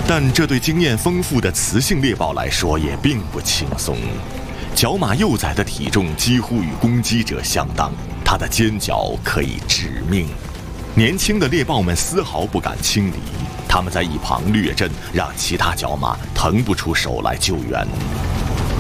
但这对经验丰富的雌性猎豹来说也并不轻松。角马幼崽的体重几乎与攻击者相当，它的尖角可以致命。年轻的猎豹们丝毫不敢轻敌，他们在一旁掠阵，让其他角马腾不出手来救援。